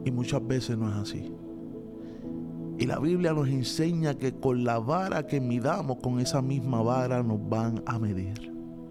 Y muchas veces no es así. Y la Biblia nos enseña que con la vara que midamos, con esa misma vara nos van a medir.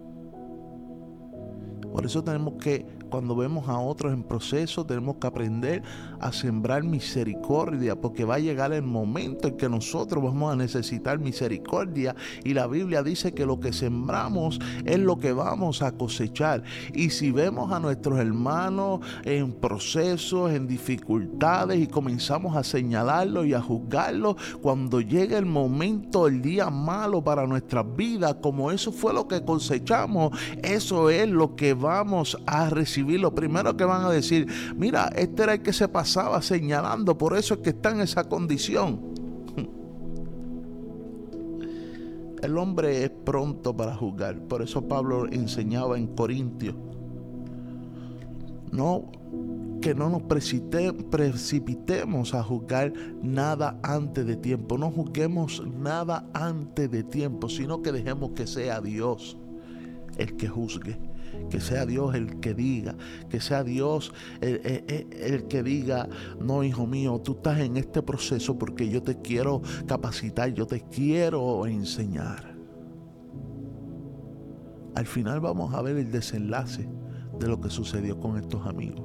Por eso tenemos que, cuando vemos a otros en proceso, tenemos que aprender a sembrar misericordia, porque va a llegar el momento en que nosotros vamos a necesitar misericordia. Y la Biblia dice que lo que sembramos es lo que vamos a cosechar. Y si vemos a nuestros hermanos en procesos, en dificultades, y comenzamos a señalarlos y a juzgarlos, cuando llegue el momento, el día malo para nuestras vidas, como eso fue lo que cosechamos, eso es lo que vamos a recibir. Lo primero que van a decir: mira, este era el que se pasaba señalando, por eso es que está en esa condición. El hombre es pronto para juzgar. Por eso Pablo enseñaba en Corintios, que no nos precipitemos a juzgar nada antes de tiempo. No juzguemos nada antes de tiempo, sino que dejemos que sea Dios el que juzgue, que sea Dios el que diga, que sea Dios el que diga: no, hijo mío, tú estás en este proceso porque yo te quiero capacitar, yo te quiero enseñar. Al final vamos a ver el desenlace de lo que sucedió con estos amigos.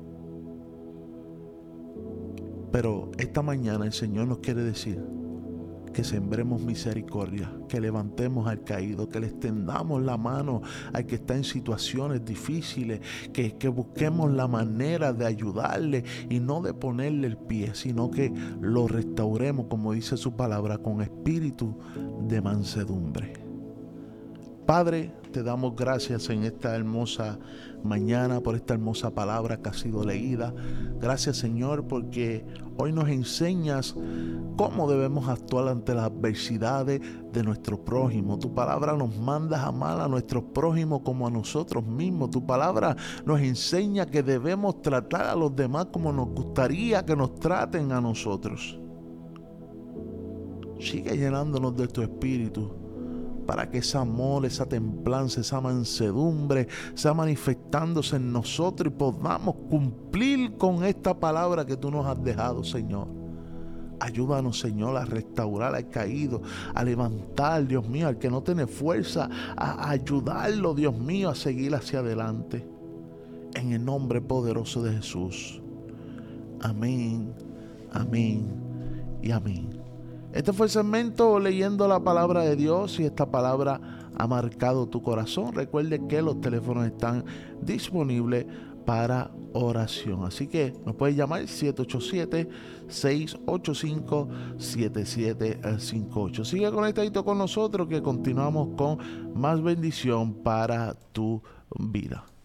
Pero esta mañana el Señor nos quiere decir que sembremos misericordia, que levantemos al caído, que le extendamos la mano al que está en situaciones difíciles, que busquemos la manera de ayudarle y no de ponerle el pie, sino que lo restauremos, como dice su palabra, con espíritu de mansedumbre. Padre, te damos gracias en esta hermosa mañana por esta hermosa palabra que ha sido leída. Gracias, Señor, porque hoy nos enseñas cómo debemos actuar ante las adversidades de nuestro prójimo. Tu palabra nos manda a amar a nuestros prójimos como a nosotros mismos. Tu palabra nos enseña que debemos tratar a los demás como nos gustaría que nos traten a nosotros. Sigue llenándonos de tu espíritu, para que ese amor, esa templanza, esa mansedumbre sea manifestándose en nosotros y podamos cumplir con esta palabra que tú nos has dejado, Señor. Ayúdanos, Señor, a restaurar al caído, a levantar, Dios mío, al que no tiene fuerza, a ayudarlo, Dios mío, a seguir hacia adelante. En el nombre poderoso de Jesús. Amén, amén y amén. Este fue el segmento leyendo la palabra de Dios. Si esta palabra ha marcado tu corazón, recuerde que los teléfonos están disponibles para oración. Así que nos puedes llamar 787-685-7758. Sigue conectadito con nosotros que continuamos con más bendición para tu vida.